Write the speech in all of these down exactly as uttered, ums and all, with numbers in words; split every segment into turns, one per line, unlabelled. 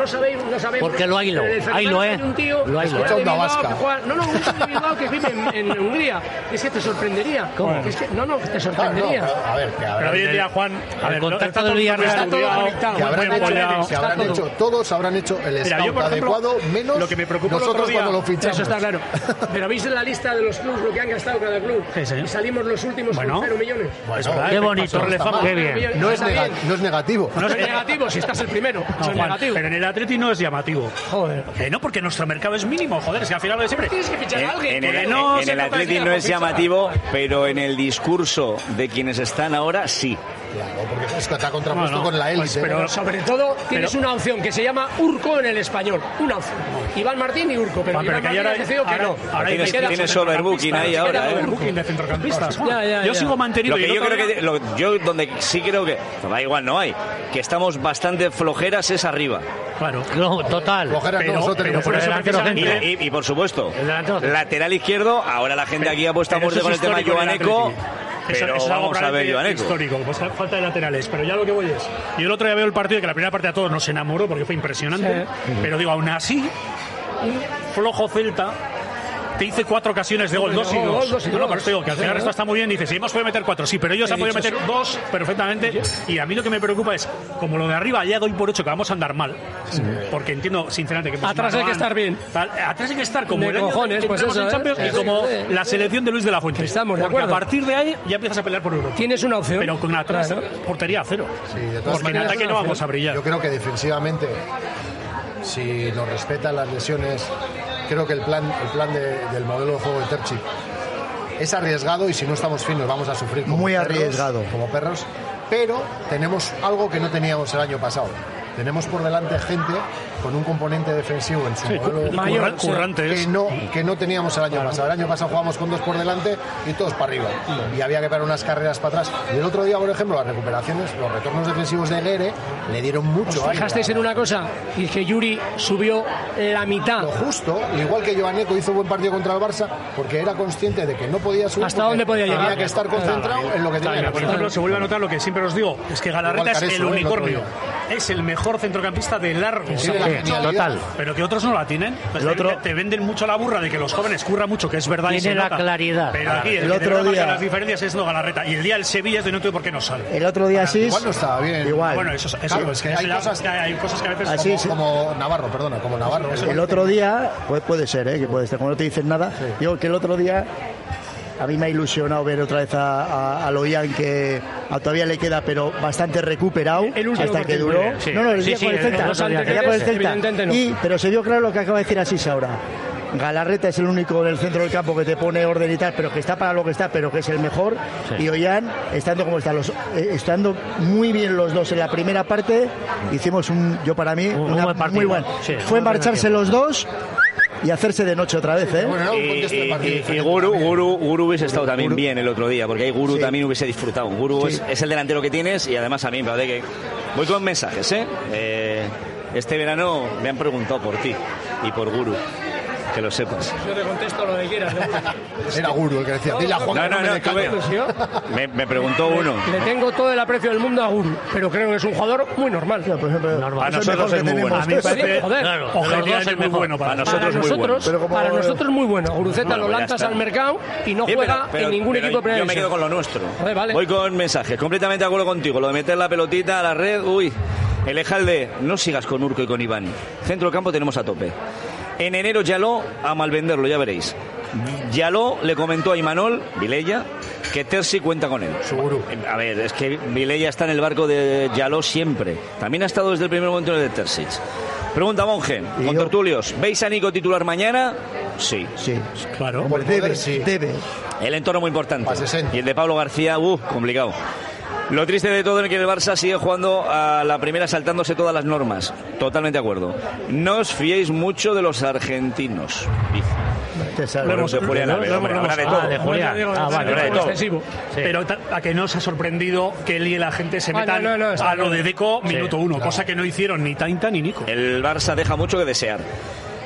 no sabéis, no sabéis.
Porque lo hay, lo hay, lo es.
Un tío
lo hay, lo
de Bilbao que juega, no, no, un tío de Bilbao que vive en, en Hungría. Es que te sorprendería.
¿Cómo?
Es que, no, no, te sorprendería.
Claro, no, a ver, que
Pero hoy en día, Juan, a ver,
el contacto
no,
del Villarreal
está todo
conectado.
que habrán,
muy
hecho,
apoyado.
que habrán hecho, todos habrán hecho el
Mira,
scout
yo, por ejemplo,
adecuado, menos
lo que me preocupa el
nosotros
otro día-
cuando lo fichamos.
Eso está claro. Pero veis en la lista de los clubes lo que han gastado cada club.
Sí, sí.
Y salimos los últimos
Bueno.
con cero millones.
Bueno,
Qué bonito,
no está mal.
qué bien.
No es,
Está
nega-
bien.
no es negativo.
No es negativo si estás el primero.
No,
Eso es
Juan,
negativo.
pero en el Atleti no es llamativo.
Joder.
Que no, porque nuestro mercado es mínimo, joder, es que al final lo de siempre.
Tienes que fichar a alguien.
En el,
Porque no
en
se
el
trata de
Atleti
que
no
la
es
ficha.
llamativo, pero en el discurso de quienes están ahora sí.
Claro, porque es que está contrapuesto
No, no,
con la élite.
pues, pero-
Pero sobre todo tienes
Pero-
una opción que se llama Urco en el español. Una opción. Iván Martín y Urco. Pero
Juan, pero
Iván
que
Martín
ahora,
ha decidido que
ahora,
no.
ahora
Tienes-
queda
tienes
centrocampistas.
overbooking ahí
Queda
ahora, ¿eh?
overbooking de centrocampistas. Juan.
Ya, ya,
Yo
ya.
sigo manteniendo.
Lo que
y el
yo
otro
creo
día-
que lo- yo donde sí creo que da igual no hay, que estamos bastante flojeras es arriba.
Claro.
No, total.
Flojera no,
Pero,
nosotros
pero
tenemos
por
una
eso
delantero
precisamente-
Y, y- y, por supuesto,
El delantero.
lateral izquierdo, ahora la gente aquí ha puesto a
Pero
muerte
eso
con
es
el tema
histórico del
Joaneco,
Atleti.
pero
Eso- eso es algo
vamos a ver
probablemente
Joaneco.
histórico, pues falta de laterales. Pero ya lo que voy es. Yo el otro día veo el partido que la primera parte a todos nos enamoró porque fue impresionante. Pero digo, aún así, un flojo Celta te hice cuatro ocasiones de gol,
Hombre,
dos y
gol,
dos.
dos y
No, no,
dos.
por eso digo que al
Sí,
final
¿no?
esto está muy bien. Dices, sí, hemos podido meter cuatro, sí, pero ellos
He
han podido
dicho
meter dos perfectamente. Y a mí lo que me preocupa es, como lo de arriba ya doy por hecho que vamos a andar mal. Porque entiendo, sinceramente, que pues,
Atrás hay que estar bien.
tal, atrás hay que estar como
De
el año
cojones,
que
pues
entramos
eso,
en
¿eh?
Champions
Sí,
y como
sí.
la selección de Luis de la Fuente.
Estamos de
Porque
acuerdo.
a partir de ahí ya empiezas a pelear por Europa.
Tienes una opción.
Pero con atrás,
Claro.
portería a cero.
Sí, de todas
Porque en
maneras,
ataque no vamos a brillar.
Yo creo que defensivamente, si nos respetan las lesiones, creo que el plan, el plan de- del modelo de juego de Terchi es arriesgado y si no estamos finos vamos a sufrir como
Muy
perros,
arriesgado.
como perros, pero tenemos algo que no teníamos el año pasado. Tenemos por delante gente con un componente defensivo en su
Sí,
modelo de
mayor,
juego
currantes.
que no, que no teníamos el año pasado. El año pasado jugábamos con dos por delante y todos para arriba. Y había que pegar unas carreras para atrás. Y el otro día, por ejemplo, las recuperaciones, los retornos defensivos de Guerre le dieron mucho
¿Os
aire.
fijasteis en una cosa? Y que Yuri subió la mitad.
Lo justo, igual que Joaneco hizo buen partido contra el Barça, porque era consciente de que no podía subir.
¿Hasta
porque
dónde podía
tenía
llegar?
que estar concentrado en lo que tenía.
Claro,
que
por
hacer.
ejemplo, se vuelve a notar lo que siempre os digo, es que Galarreta
Igual
es
Careso,
el
¿eh? el
unicornio.
otro
Es el mejor centrocampista de largo.
Tiene la
Sí,
genialidad.
total.
Pero que otros no la tienen. Pues
El
te-
otro-
te venden mucho la burra de que los jóvenes curran mucho, que es verdad. y
Tiene
se
la
nota.
claridad.
Pero aquí el,
El
que
otro
de verdad marca
día-
las diferencias es no Galarreta. Y el día del Sevilla es de no entiendo por qué no sale.
El otro día Asís,
Igual no estaba bien.
igual.
Bueno, eso, eso
Claro, es que
eso
hay
ya-
cosas-
que hay cosas que a veces
Así
como,
sí.
como Navarro, perdona, como Navarro.
El otro día, pues puede ser, ¿eh? que puede ser, como no te dicen nada. Digo que el otro día a mí me ha ilusionado ver otra vez a, a, a Loian, que a- todavía le queda, pero bastante recuperado
El último
hasta que
partido,
duró.
sí.
No, no, el
Sí,
día
sí,
con el
el-
Celta.
los
El día
anteriores,
con el Celta.
evidentemente no.
Y, pero se dio claro lo que acaba de decir Asís ahora. Galarreta es el único del centro del campo que te pone orden y tal, pero que está para lo que está, pero que es el mejor. Y Ollán, estando como está, los, eh, estando muy bien los dos en la primera parte, hicimos un, yo para mí,
Un- un
una
buen partido.
muy buena.
Sí,
Fue
muy buen
marcharse
tiempo.
los dos y hacerse de noche otra vez, ¿eh?
Bueno, era un
Y,
contexto de
y-
partido
y- y
diferente
Guru,
también.
Guru, Guru hubiese estado también
Guru.
bien el otro día, porque ahí Guru
Sí.
también hubiese disfrutado. Guru
Sí.
es, es el delantero que tienes y además a mí me parece que... Voy con mensajes, ¿eh? Eh, Este verano me han preguntado por ti y por Guru, que lo sepas.
Yo te contesto lo que quieras.
Era Guru el que decía, dile a Juan
No,
que
no,
no me
no,
dé
tú ve-
caña.
Pues yo
Me, me preguntó uno.
le tengo todo el aprecio del mundo a Guru, pero creo que es un jugador muy normal.
Por ejemplo,
Normal.
es
A
el
nosotros
mejor que
es muy
tenemos.
bueno.
A mí me parece,
joder.
Claro,
objetivamente
los dos es
muy
mejor.
bueno para
A
nosotros.
nosotros
para
muy bueno.
nosotros,
Pero como-
para nosotros muy bueno. Guruceta
Bueno,
lo
pues ya
lanzas
está.
al mercado y no
Sí,
juega
pero- pero-
en ningún
pero
equipo
Yo me
previo.
quedo con lo nuestro.
Vale, vale.
Voy con mensajes. Completamente de acuerdo contigo. Lo de meter la pelotita a la red. Uy. El Ejalde, no sigas con Urco y con Iván. Centro campo tenemos a tope. En enero Yaló a malvenderlo, ya veréis. Yaló le comentó a Imanol, Vilella, que Terzi cuenta con él.
Su Guru.
A ver, es que Vilella está en el barco de Yaló siempre. También ha estado desde el primer momento en el de Terzic. Pregunta Monje,
Y
con
yo-
tertulios. ¿Veis a Nico titular mañana? Sí.
Sí,
Claro.
hombre,
poder,
debe,
sí.
debe.
El entorno muy importante.
Pa' sesenta.
Y el de Pablo García, uh, complicado. Lo triste de todo es que el Barça sigue jugando a la primera saltándose todas las normas. Totalmente de acuerdo. No os fiéis mucho de los argentinos. dice.
Te salvo.
Lo hemos-
de Julián
lo-
Álvarez,
lo-
hombre,
lo-
habrá de
ah,
todo.
de Julián.
Digo,
Ah, vale,
es
vale.
excesivo.
Pero ta- a que no os ha sorprendido que él y la gente se
Ah,
metan
no, no, no, está
a lo de Deco minuto uno,
claro.
cosa que no hicieron ni Tainta ni Nico.
El Barça deja mucho que desear.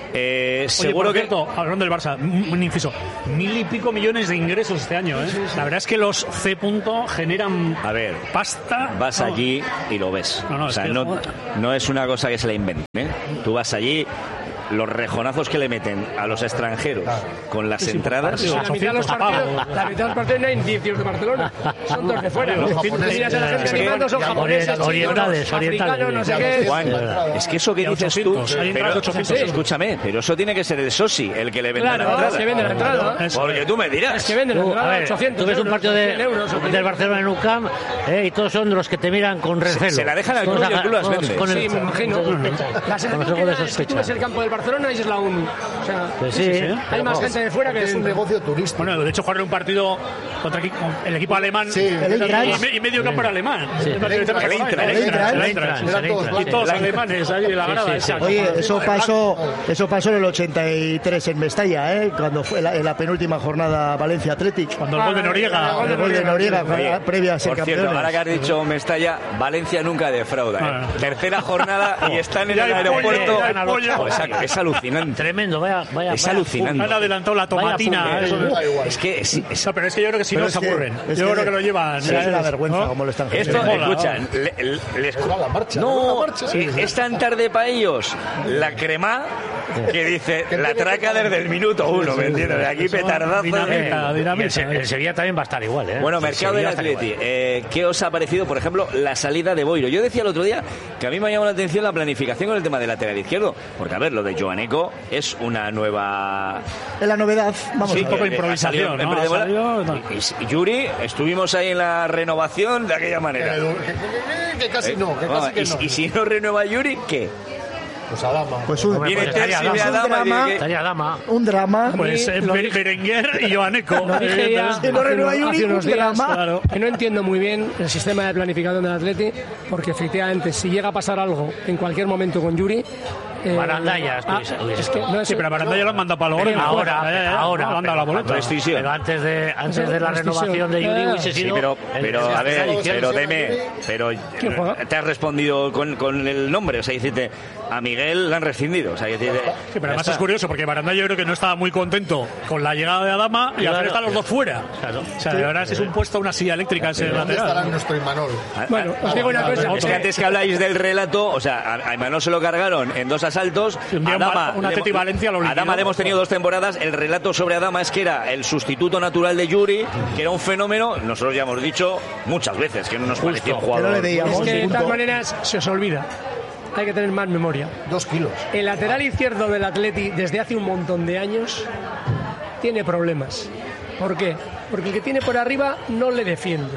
Eh,
Oye,
seguro
por
que...
cierto, hablando del Barça, un un inciso, mil y pico millones de ingresos este año, ¿eh? La verdad es que los C. generan
A ver,
pasta.
vas
no.
allí y lo ves.
No, no,
o sea,
es que-
no, no es una cosa que se la inventen, ¿eh? Tú vas allí, los rejonazos que le meten a los extranjeros con las entradas...
sí,
La mitad de los partidos, la mitad de los partidos no hay diez tíos de Barcelona, son todos de fuera.
Los
Los
japoneses.
miras a la gente
Es que-
animando, son
ya,
japoneses,
orientales,
chinos,
orientales,
africanos, no sé
ya,
qué.
Juan, es que eso que
Y a
dices tú...
ochocientos, hay entradas de ochocientos.
Sí, escúchame, pero eso tiene que ser el soci, el que le vende la
Claro,
entrada.
es que vende la entrada.
Eso.
Porque tú me dirás.
Es que venden la
Tú, a
entrada
ver,
ochocientos
tú ves un
euros,
partido de,
cien euros, o
del Barcelona en un camp eh, y todos son de los que te miran con recelo.
se la dejan al
Todos
club y el
a-
club las
con-
vende.
con el-
Sí, me imagino. La
Con
sensación
los
que
ojos de
da es que tú
sospecha.
ves el campo del Barcelona y es la ONU. O sea,
Pues sí, ¿eh?
hay más gente de fuera que
Es un
dentro.
negocio turístico.
Bueno, de hecho, jugaron un partido contra equi- con el equipo alemán
Sí,
y,
el Eintracht.
me- y medio campo era alemán.
Sí.
El Eintracht.
El Eintracht.
El Eintracht. El Eintracht.
Eran todos
Y
blancos.
todos alemanes ahí en la
Sí,
grada.
sí,
esa.
sí.
Oye, eso pasó, eso pasó en el ochenta y tres en Mestalla, ¿eh? Cuando fue la, en la penúltima jornada Valencia Athletic.
Cuando el gol de Noriega.
El gol de Noriega,
Oye,
previa a ser
por cierto,
campeones.
ahora que has dicho Mestalla, Valencia nunca defrauda. ¿eh?
Ah, no.
Tercera jornada y están en
Ya
el
hay pollo,
aeropuerto.
ya hay pollo.
Oh, es, es alucinante.
Tremendo, vaya, vaya.
Es
vaya
alucinante.
Han adelantado la tomatina.
Vaya
eso
fútbol.
es-
Da igual.
Es que es- es-
No, pero es que yo creo que si
Pero
no
es
se
que-
aburren.
es
Yo
que-
creo que lo llevan.
Es una vergüenza
¿no?
como lo están
esto,
gestionando.
Mola,
escuchan, le- le- les-
Va la marcha,
no,
va la marcha.
sí, es tan tarde para ellos la crema que dice la traca desde el minuto uno, ¿me entiendes? De aquí petardazo.
Dinamita,
Y el,
dinamita.
Se- el Sevilla también va a estar igual, ¿eh?
Bueno,
El
mercado del
Sevilla está
Atleti,
igual.
eh, ¿qué os ha parecido, por ejemplo, la salida de Boiro? Yo decía el otro día que a mí me ha llamado la atención la planificación con el tema del lateral izquierdo, porque a ver, lo de Joaneco es una nueva...
Es la novedad, vamos
Sí,
a
un poco
ver.
que- que ha
improvisación,
salido en
¿no?
vez de
Ha
bola.
salido, no.
Y- y Yuri, estuvimos ahí en la renovación de aquella manera.
Que, que- que casi no, que
Vamos,
casi que
y,
no.
y si no renueva Yuri, ¿qué?
Pues Adama.
Pues un,
Hombre,
Viene
pues
Terzi,
estaría
ve a
un
Dama y
drama.
dice que-
Estaría dama.
un drama.
Pues eh,
lo
Ber-
dije-
Berenguer y Joaneco.
Lo dije ya
evidentemente.
Que no
hace
renueva
unos-
Yuri,
hace unos
un
días,
drama.
Claro.
que no entiendo muy bien el sistema de planificación del Atleti, porque efectivamente si llega a pasar algo en cualquier momento con Yuri... eh,
Barandalla,
ah,
estuviese- hubiese
es que no es,
Sí, pero a Baranda ya lo han mandado para Logroño.
Ahora,
Eh, eh,
ahora,
lo han dado la
pero,
boleta.
Prestigio.
pero antes de antes de la
Prestigio.
renovación de Yuri
Ah.
hubiese
Sí,
sido.
pero,
el-
pero
el
a ver,
lateral izquierdo.
pero deme, pero
¿Quién juega?
te has respondido con, con el nombre, o sea, decirte, a Miguel le han rescindido, o sea, decirte,
Sí, pero
ya
además
está.
es curioso porque Baranda yo creo que no estaba muy contento con la llegada de Adama y al
Claro.
final están los dos fuera.
Claro.
O sea, de verdad es un puesto a una silla eléctrica ese
¿Dónde estará
lateral.
nuestro Imanol?
Bueno, os digo una cosa.
Es que antes que habláis del relato, o sea, a, a Imanol se lo cargaron en dos asaltos.
Sí, un día
Adama,
un Atleti
le-
Valencia lo liquidó.
Adama le hemos tenido dos temporadas. El relato sobre Adama es que era el sustituto natural de Yuri, que era un fenómeno. Nosotros ya hemos dicho muchas veces que no nos parecía un
que no
jugador.
le veíamos.
Es que de
punto.
todas maneras se os olvida. Hay que tener más memoria.
Dos kilos.
El lateral izquierdo del Atleti desde hace un montón de años tiene problemas. ¿Por qué? Porque el que tiene por arriba no le defiende.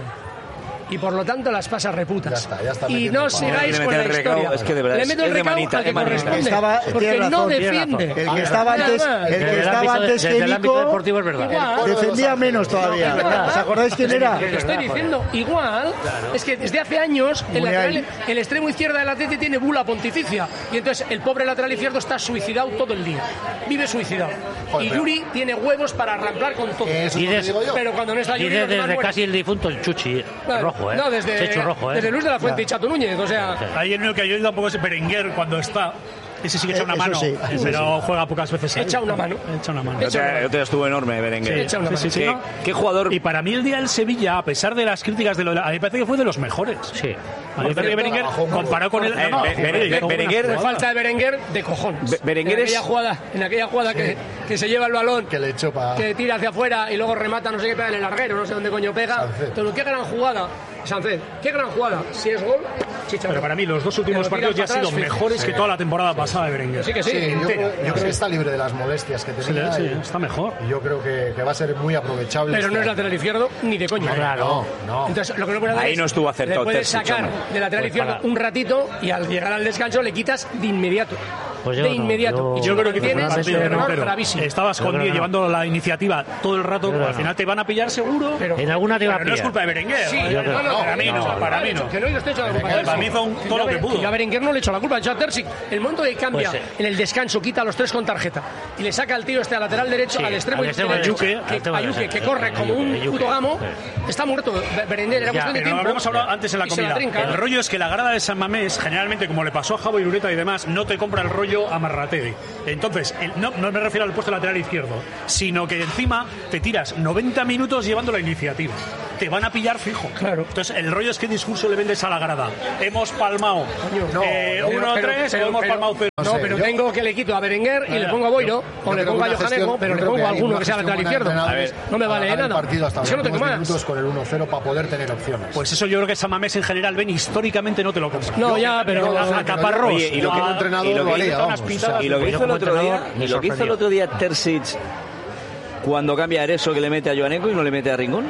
Y por lo tanto las pasa reputas.
Ya está, ya está
y
metiendo
no
pavo.
sigáis
Le
con
mete
la
el recao,
historia.
es que de verdad
Le
es-
meto el
es de
recao
manita,
al que
es manita.
corresponde.
Estaba-
porque
tiene
no
razón, tiene
defiende.
El que estaba
Nada
antes,
más.
el
Desde
que
el
estaba
ámbito de-
antes
desde
que
el ámbito
Nico
deportivo es verdad.
Igual.
defendía menos todavía.
Igual.
¿Os acordáis quién era?
Te estoy diciendo, igual, es que desde hace años el,
Muniain.
lateral, el extremo izquierdo del Atleti tiene bula pontificia y entonces el pobre lateral izquierdo está suicidado todo el día, vive suicidado.
Joder,
Y
pero-
Yuri tiene huevos para arrancar con todo.
Eso
Y
es lo que
des-
digo yo.
Pero cuando no está Yuri,
Dice
los demás
desde
mueren.
casi el difunto el Chuchi
Claro.
rojo, ¿eh?
No, desde,
Chechu rojo, ¿eh?
desde Luis de la Fuente y Chato Núñez, o sea...
Ahí el único que ayuda un poco es Berenguer cuando está. Ese sí que echa
Eh,
una
eso
mano,
sí, eso
pero juega pocas veces. ahí.
Echa una mano.
Echa una mano.
El otro, el otro estuvo enorme, Berenguer.
Echa una
Sí,
mano.
sí, sí,
¿Qué,
¿no?
qué jugador?
Y para mí el día del Sevilla, a pesar de las críticas de lo de la- a mí me parece que fue de los mejores.
Sí.
A mí me parece que Berenguer,
trabajó muy
comparado con el...
Eh,
no, no,
Be- Be-
joder, hizo buena
Berenguer-
jugada.
Falta de Berenguer de cojones.
Be- Berenguer
en
es-
aquella jugada, en aquella jugada que, que se lleva el balón,
Que le echó para...
que tira hacia afuera y luego remata, no sé qué pega en el larguero, no sé dónde coño pega.
Sánchez.
Pero qué gran jugada, Sánchez, qué gran jugada. Si es gol, chicharro.
Pero para mí los dos últimos
Pero tira
partidos ya han
para
sido
atrás,
mejores que toda la temporada pasada de Berenguer.
Sí que sí.
Sí, yo,
entera.
creo, yo creo que está libre de las molestias que
Sí,
tenía.
sí,
y-
está mejor.
y yo creo que, que va a ser muy aprovechable.
Pero
este
no es
año.
lateral izquierdo ni de coña.
No, no.
Entonces, lo que no puedes hacer
Ahí
es-
no estuvo acertado
Le puedes
Terzic,
sacar
hombre.
de lateral
Pues
izquierdo
para-
un ratito y al llegar al descanso le quitas de inmediato.
Pues yo
de
no,
inmediato.
yo-
Y
Yo creo que
tienes
personalmente
un
no,
error
pero
gravísimo.
estabas
Yo
con
creo
diez
que no.
llevando la iniciativa todo el rato,
Yo creo
al
que
final te van a pillar seguro.
Pero-
En alguna te va a
Pero no es
pillar.
culpa de Berenguer.
Sí,
¿no?
Yo creo-
no, no, no.
Para mí no, para mí no.
Que no, yo estoy echando la culpa a Terzic.
Para mí hizo todo lo que pudo.
Y a Berenguer no le echo la culpa, le echo a Terzic. El momento que cambia
Pues, eh.
en el descanso, quita a los tres con tarjeta y le saca al tío este al lateral derecho,
Sí,
al extremo
al extremo
derecho,
derecho,
que,
al extremo
Ayuque,
derecho.
que corre como un
Ayuque,
puto gamo,
sí.
está muerto. Berenguer era
Ya,
cuestión de
Pero
tiempo.
lo hablamos hablado antes en la
y se la
comida.
trinca.
El rollo es que la grada de San Mamés, generalmente, como le pasó a Javo y Lureta y demás, no te compra el rollo a Marrategui. Entonces, el- no, no me refiero al puesto lateral izquierdo, sino que encima te tiras noventa minutos llevando la iniciativa. Te van a pillar fijo.
Claro.
Entonces, el rollo es qué discurso le vendes a la grada. Hemos palmado
No,
eh,
pero-
uno tres o hemos palmado cero.
No,
sé,
pero
yo-
tengo que le quito a Berenguer y le pongo a Boiro, o
Yo
le
creo
pongo a
que una
Johaneco,
gestión-
pero
yo
le
creo
pongo
que
a
hay
alguno
una
que sea
gestión
lateral
buena
izquierdo.
de
A ver,
entrenadores
No me vale
para
de
ganar
nada.
el partido hasta
Es
los
que no tengo
últimos
más.
minutos con el uno cero para poder tener opciones.
Pues eso yo creo que San Mamés en general, ven, históricamente no te lo compra.
No, ya, pero-
a, a taparros.
Oye, y lo que
como
no-
entrenador
y lo
lo
que
haría,
hizo
vamos,
unas
o sea,
pintadas- y lo que
yo
hizo el
como
otro día,
entrenador me
y lo que hizo el
sorprendió.
otro día Terzic cuando cambia a Areso, que le mete a Joaneco y no le mete a Rincón.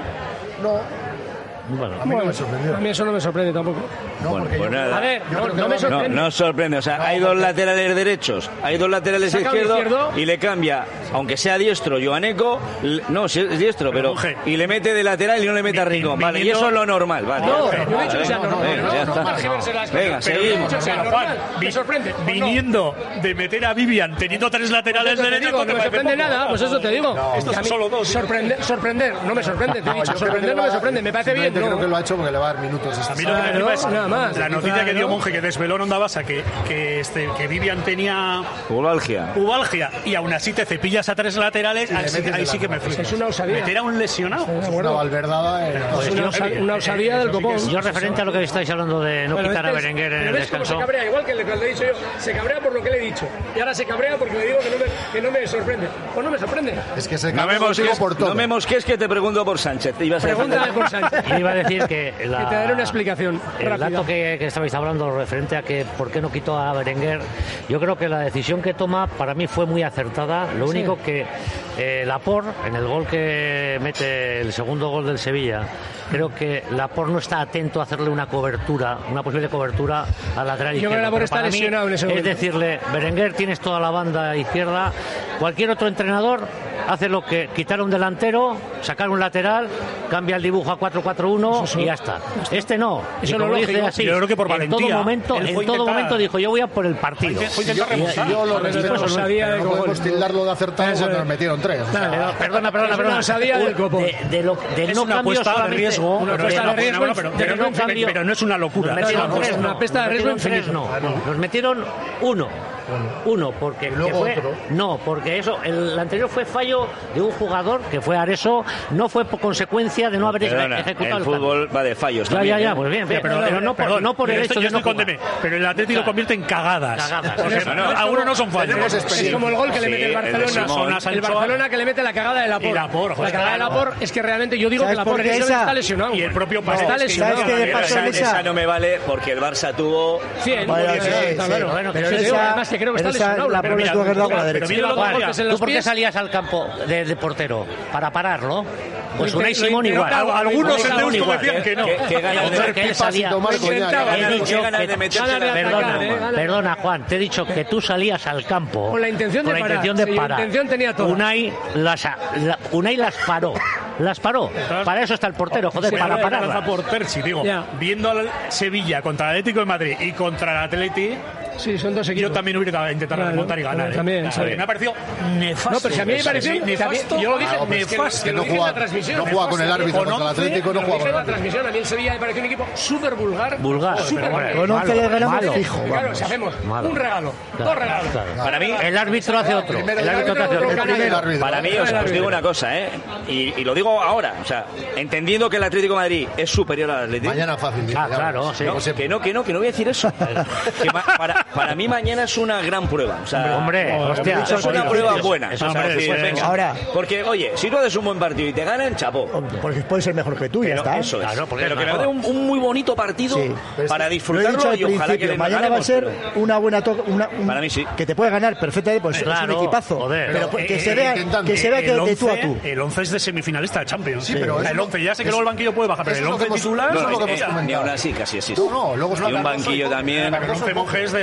No,
Bueno,
a mí no me sorprendió.
A mí eso no me sorprende tampoco.
No,
Bueno,
porque
pues
yo-
nada.
A ver,
yo
no,
creo que
no me
va-
No,
sorprende.
no sorprende. O sea,
No,
hay dos
porque-
laterales derechos, hay dos laterales
Saca un
izquierdos
izquierdo.
y le cambia, aunque sea diestro, Joaneco, l- no, si es diestro, pero,
Jorge.
y le mete de lateral y no le mete a Rincón. Vale, y
viniendo-
eso es lo normal. Vale,
No,
ya está.
yo he dicho que sea
Vale,
normal.
venga,
no,
ya
no,
está.
tergiverse las
Venga,
cosas. Pero
seguimos.
yo he dicho que sea
Juan,
normal.
vi-
¿Me sorprende? Pues no.
viniendo de meter a Vivian teniendo tres laterales
Eso te
derechos,
digo,
no te
no me
parece
sorprende
poco.
nada, pues eso te digo.
No,
estos
Y a
son
mí,
solo dos.
Sorprender, sorprender, no me sorprende, te he
No,
dicho,
yo creo que
sorprender
lo
no me
ha-
sorprende, me parece bien.
simplemente creo
no.
que lo ha hecho porque le va a dar minutos.
A mí lo que me
Claro,
flipa es
nada más.
la noticia que
Claro.
dio Monje, que desveló en Onda Basa, que, que, este, que Vivian tenía
Pubalgia.
pubalgia y aún así te cepillas a tres laterales,
le
ahí, sí-
metes
ahí
de
sí que me
lateral.
flipa.
Es una osadía.
Meter a un lesionado.
De
Una
acuerdo.
valverdada. eh,
Es una, osa- una osadía del copón.
yo referente a lo que estáis hablando de no
Bueno,
quitar a
este es-
Berenguer en
pero
el
ves cómo
descanso.
se cabrea, igual que le, que le he dicho yo. Se cabrea por lo que le he dicho. Y ahora se cabrea porque le digo que no me, que no me sorprende. Pues no me sorprende.
Es que se
No
cabró
me mosques,
contigo por todo.
no me mosques que te pregunto por Sánchez. Ibas a decir-
Pregúntale por Sánchez.
Y iba a decir que la-
Que te daré una explicación
el
rápida.
dato que, que estabais hablando referente a que por qué no quitó a Berenguer, yo creo que la decisión que toma para mí fue muy acertada. Lo único que eh, Laporte, en el gol que mete el segundo gol del Sevilla, creo que Laporte no está atento a hacerle una cobertura, una posible cobertura al lateral
Yo creo
izquierdo.
que Laporte
Pero
está
para mí
lesionado en ese
es
momento.
decirle, Berenguer, tienes toda la banda izquierda. Cualquier otro entrenador hace lo que quitar un delantero, sacar un lateral, cambia el dibujo a cuatro cuatro uno y ya está. Este no.
Eso
y
es lo
como dice
lógico.
así,
Yo creo que por
en todo
valentía,
momento,
él
en
fue
todo
intentar-
momento dijo, yo voy a por el partido.
Fue- fue intentar
Yo,
remontar.
yo lo
Joder,
respeto,
eso es osadía
pero
de
no podemos
cojones.
tildarlo de acertado
Eso
cuando
es.
nos metieron tres. o sea,
Claro.
Pero, perdona, perdona,
Es una
perdona.
osadía del copón.
De, de lo, del
Es
no
una
cambio
apuesta de
solamente-
riesgo,
una
pero,
apuesta
es
de
una-
riesgo,
bueno, pero,
de
pero
no
no,
cambio.
pero no es una locura.
Nos metieron
no,
tres,
es una
no.
pesta de
Nos
riesgo
metieron tres,
infinito.
no. Nos metieron uno. Uno, porque que
luego
fue,
otro.
no, porque eso, el anterior fue fallo de un jugador que fue Areso, no fue por consecuencia de no haber
Perdona,
ejecutado
el
el cambio.
fútbol va de fallos
Ya,
también.
ya, ya,
¿eh?
pues bien, bien,
Pero,
pero, no, por,
perdón,
no por el
pero
hecho
esto
de
yo
no
estoy
jugar.
con Deme, pero el Atlético lo convierte en cagadas.
Cagadas.
O sea,
Eso
no,
no.
algunos no son fallos.
Tenemos
Es
experiencia.
como el gol que le
Sí,
mete el
el de
Barcelona.
Simón.
El Barcelona que le mete la cagada de Laporte.
Y Laporte, joder,
La cagada de
claro.
Laporte es que realmente yo digo que
¿Sabes por
Laporte
qué
ese
esa?
está lesionado.
Y el propio
Está
Paredes, que
lesionado.
¿Sabes qué le pasó
Esa,
en esa?
esa no me vale porque el Barça tuvo...
cien.
Vaya,
Sí,
sí,
está
sí.
claro.
Bueno,
pero
que
te digo,
esa-
además que creo que está
esa
lesionado.
la
Pero
pone
mira,
tú agarrado con la
pero
derecha.
mira los
Juan,
golpes en
¿tú
los
por qué
pies.
salías al campo de, de portero? Para pararlo. Pues
Lo
Unai
intentaba,
Simón
lo
igual.
intentaba,
Algunos
lo
en
intentaba
Deusto
igual.
decían que no.
¿Qué, qué ganas de,
Otro que él
pipas y
salía-
tomar
Lo
coñac.
intentaba.
He
ganas-
dicho
qué ganas
que-
de meterse
Ganas de
la-
atacar,
Perdona,
eh, ganas-
perdona, Juan, te he dicho que tú salías al campo
Con la intención de
con la
parar.
intención de
Sí, la
parar.
intención tenía toda.
Unai las, la- Unai las paró. Las paró. Para eso está el portero, joder,
Se
para
la lanza
pararla.
por Terzi, digo.
Ya.
Viendo al Sevilla contra el Atlético de Madrid y contra el Atleti,
Sí, son dos
yo
equipos.
también hubiera intentado
Claro,
remontar y ganar. ¿eh?
también,
Claro,
sí.
Me ha parecido nefasto.
No, pero si a mí me
Eso,
pareció
sí,
que a mí-
nefasto.
yo lo dije,
Claro, pero es que-
nefasto,
que
lo
no
dije en
juega-
la transmisión.
no juega con el árbitro
Con
contra el
once,
Atlético, no
Lo
juega
dije
con
en
el
la
árbitro.
transmisión, a mí el Sevilla me pareció un equipo súper vulgar.
Vulgar.
Súper
pero
vulgar.
bueno,
Con once le ganamos
malo.
fijo.
Claro,
vamos.
si hacemos
Malo.
un regalo,
Claro,
dos regalos.
claro.
Para mí,
El árbitro hace otro.
Primero
El
el
árbitro
árbitro,
hace
otro
otro.
canal.
El árbitro.
para mí os, os digo una cosa, ¿eh? Y, y lo digo ahora, o sea, entendiendo que el Atlético de Madrid es superior al Atlético.
Mañana fácil. dice,
Ah,
ya
claro,
verás.
sí.
Como siempre.
Que no, que no, que no voy a decir eso. Que ma- para, para mí mañana es una gran prueba. O sea,
Hombre, hostia.
es una prueba buena.
Eso
O sea,
hombre,
decir,
después,
venga.
ahora-
Porque, oye, si tú haces un buen partido y te ganan, chapó.
Porque puede ser mejor que tú, ya
Pero
está.
eso es.
Claro, porque
Pero
es
que me
mejor.
dé un, un muy bonito partido
Sí.
para
Lo he
disfrutarlo
dicho al
y ojalá que
principio,
le
mañana va a
ganemos,
ser
pero-
una buena to- una, un-
Para mí sí.
que te puede ganar perfectamente, pues
Claro,
es un equipazo.
joder.
Pero
Pero,
que
eh,
se vea,
intentando.
que se vea que
el
de tú a
once,
tú.
el once es de semifinalista de Champions.
Sí, pero
el
eso-
once ya sé que
eso-
luego el banquillo puede bajar, pero
eso
el
es lo
once
que hemos-
titular
eso es
No,
lo que
eh,
hemos
ni
comentado.
aún así casi así.
No, no, luego es
y
una
un
cosa
banquillo
y-
también.
el once monjes de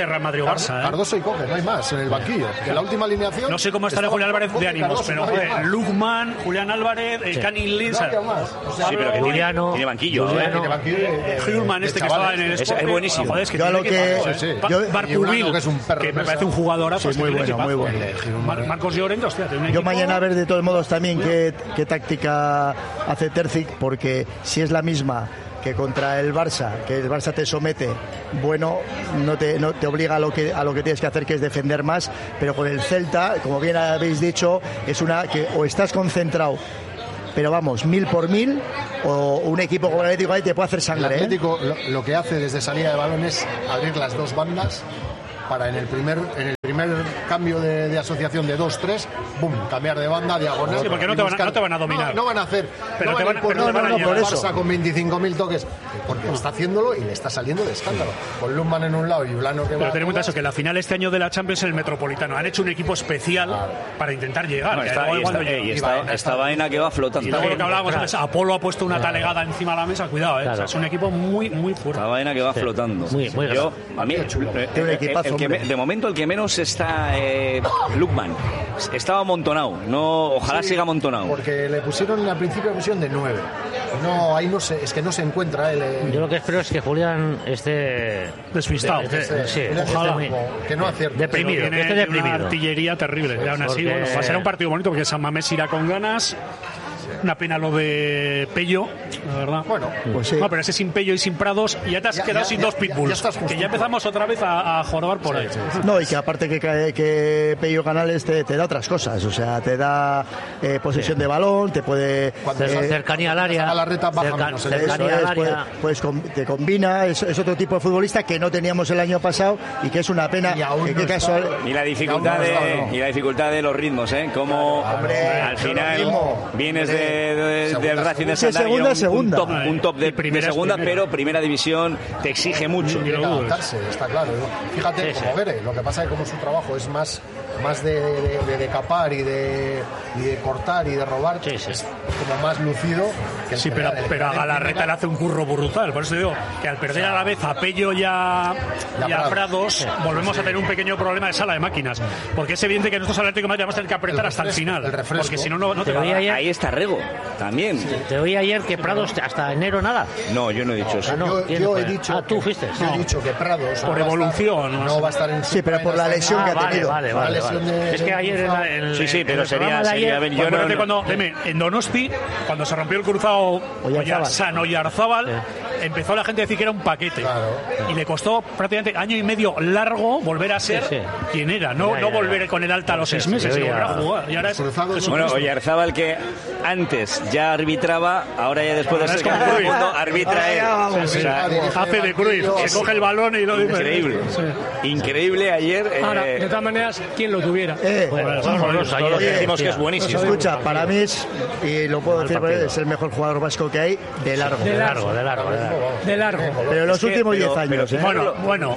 Real Madrid o Barça. ¿eh?
Cardoso y Coque, no hay más en el banquillo. En la última alineación.
No sé cómo estará Julián Álvarez de ánimos, pero joder, Lukman, Julián Álvarez, sí. Canin Lins.
No había más. O sea,
sí, pero que
Juliano,
tiene, tiene banquillo.
Juliano,
¿eh?
Tiene banquillo de, de,
Hulman, este que estaba en el
es,
Sport.
es buenísimo.
Joder, es que
yo
tiene
lo que,
que,
sí, sí.
Barcubil,
que, es un perro
que me parece un jugadorazo.
Sí, muy bueno, muy bueno.
Mar Marcos Llorente, hostia, tiene un
Yo
equipo...
mañana a ver de todos modos también qué, qué táctica hace Terzic, porque si es la misma que contra el Barça, que el Barça te somete, bueno, no te, no te obliga a lo que a lo que tienes que hacer, que es defender más, pero con el Celta, como bien habéis dicho, es una que o estás concentrado, pero vamos, mil por mil, o un equipo como el Atlético ahí te puede hacer sangre.
El Atlético ¿eh? lo, lo que hace desde salida de balón es abrir las dos bandas para en el primer en el primer cambio de, de asociación de dos tres, boom, cambiar de banda, diagonal.
Sí, porque no te, van a, no te van a dominar.
No, no van a hacer.
Pero
no
te
van
van,
a
pero te van a
por
llevar.
Barça con veinticinco mil toques, porque está haciéndolo y le está saliendo de escándalo. Con Lukman en un lado y Blano que va.
Pero ten en cuenta eso, que la final este año de la Champions es el Metropolitano. Han hecho un equipo especial claro. para intentar llegar.
No, está, y está, y está, esta, esta vaina que va flotando.
Y luego lo que hablábamos antes, Apolo ha puesto una claro. talegada encima de la mesa. Cuidado, ¿eh? Claro. O sea, es un equipo muy, muy fuerte.
Esta vaina que va sí. flotando.
Muy, muy
Yo, a mí, chulo. Eh, el, el, el que me, de momento el que menos está eh, Lukman. Estaba amontonado. No, ojalá sí, siga amontonado.
Porque le pusieron al principio pusieron de nueve. No, ahí no se, es que no se encuentra él. Eh.
Yo lo que espero es que Julián esté
despistado.
De, de, de, sí,
ojalá. Muy, que no acierte.
Deprimido.
Tiene,
esté deprimido.
Una artillería terrible. Sí, aún así, porque... bueno, va a ser un partido bonito porque San Mamés irá con ganas. Una pena lo de Pello, la verdad.
Bueno, pues sí.
No, pero ese sin Pello y sin Prados y ya te has ya, quedado ya, sin ya, dos pitbulls. Ya, ya que ya empezamos otra vez a, a jorobar por sí, ahí.
Sí, sí. No, y que aparte que, que Pello Canales te, te da otras cosas. O sea, te da eh, posesión sí. de balón, te puede...
Eh, cercanía al área.
A la reta baja
cerca,
menos.
Cercanía al área.
Pues, pues te combina, es, es otro tipo de futbolista que no teníamos el año pasado y que es una pena. Y,
aún
que,
no
que casual...
y la dificultad
no
de
está, no.
y la dificultad de los ritmos, ¿eh? Como
hombre,
al final vienes de, de del Racing de
Santander,
segunda,
un, segunda.
Un, top, un top de,
primera,
de segunda,
primera.
pero primera división te exige mucho.
Tiene que adaptarse, está claro. Fíjate, sí, como sí. Gere, lo que pasa es que como su trabajo es más, más de, de, de, de capar y de, y de cortar y de robar, sí, sí. es como más lucido. Que
sí, pero, pero a Galarreta le hace un curro brutal. Por eso digo que al perder a la vez a Pello y a, y a Prados, sí. volvemos a tener un pequeño problema de sala de máquinas. Porque es evidente que nosotros al Atlético de Madrid vamos a tener que apretar hasta el final.
El refresco.
Porque si no, no, no te,
te
va a
dar. Ahí está Rego, también.
Sí. Te oí ayer que Prados hasta enero nada.
No, yo no he dicho eso.
No, yo, yo he dicho
ah, tú fuiste.
Yo he dicho que Prados
por no evolución
estar, no va a estar en
sí, pero por la lesión
ah,
que ha
vale,
tenido.
Vale, vale, vale.
De,
es que ayer en, la, en
sí, sí, pero sería, sería
ayer,
yo no, no.
cuando deme, en Donosti, cuando se rompió el cruzado San Oyarzábal, sí. empezó la gente a decir que era un paquete. Claro. Y le costó prácticamente año y medio largo volver a ser sí, sí. quien era, no, ya, ya, no volver ya. con el alta a los seis meses, sino volver a jugar. Y ahora es
bueno, Oyarzábal que antes ya arbitraba, ahora ya después de ser campeón del mundo arbitra él.
Sí, sí. O sea, hace de Cruyff, se coge el balón y lo dice.
Increíble. Sí. Increíble ayer.
Ahora,
eh,
de todas maneras, ¿quién lo tuviera?
Eh,
bueno, todos los años
decimos que es buenísimo.
Escucha, para mí es, y lo puedo decir, es el mejor jugador vasco que hay de largo.
De largo, de largo, de largo.
De largo.
Pero los últimos diez años.
Bueno, bueno,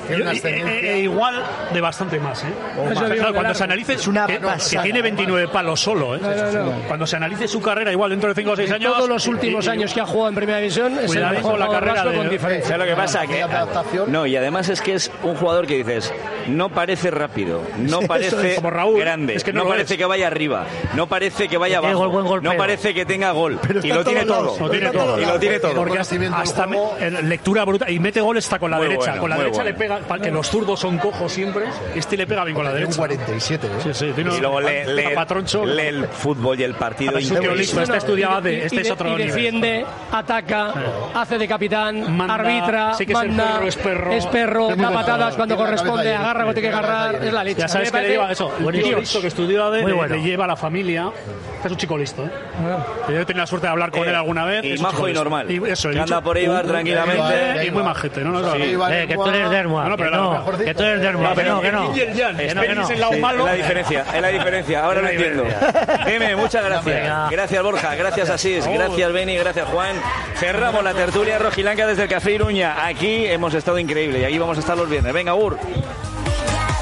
igual de bastante más, ¿eh? Cuando se analice, que tiene veintinueve palos solo, ¿eh? Cuando se analice su carrera, igual dentro de cinco o seis años.
Todos los últimos años que ha jugado en Primera División es el mejor
la carrera
con diferencia.
¿Sabes lo que pasa? Que, no, y además es que es un jugador que dices, no parece rápido, no parece
como Raúl,
grande,
es que
no,
no
parece es. que vaya arriba, no parece que vaya abajo,
gol,
no parece que tenga gol, y lo tiene todo,
lo tiene todo,
y lo tiene todo.
Porque hasta, hasta me, lectura brutal, y mete gol está con la
muy
derecha,
bueno,
con la derecha
bueno.
le pega, para que los zurdos son cojos siempre, este le pega bien con la derecha.
Un cuarenta y siete, ¿eh?
Sí, sí, tiene
y luego lee, lee, lee el fútbol y el partido.
Listo, este estudiaba de, este
y,
es otro
y
nivel.
Defiende, ataca, sí. hace de capitán,
manda,
arbitra,
sí que
manda,
es perro,
es perro, da patadas cuando corresponde, agarra cuando tiene que agarrar, es la leche.
Ya sabes que le lleva eso, el tío listo que estudió de, le, bueno. le lleva a la familia. Es un chico listo, ¿eh? Yo he tenido la suerte de hablar con eh, él alguna vez.
Y majo y normal.
Y eso,
que anda por Eibar tranquilamente.
Y muy majete, ¿no?
no, sí. eh, que tú eres Dermoa. No, pero no, que tú eres Dermoa. Que no, que no.
Es la diferencia, es la diferencia. Ahora lo entiendo. Dime, muchas gracias. Gracias, Borja. Gracias, Asís. Gracias, Beni. Gracias, Juan. Cerramos la tertulia rojiblanca desde el Café Iruña. Aquí hemos estado increíble y aquí vamos a estar los viernes. Venga, Ur.